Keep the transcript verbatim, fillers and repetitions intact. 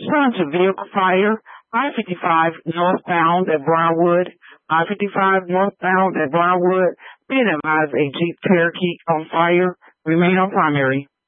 Respond to vehicle fire. I fifty-five northbound at Brownwood. I fifty-five northbound at Brownwood. Being advised a Jeep Cherokee on fire. Remain on primary.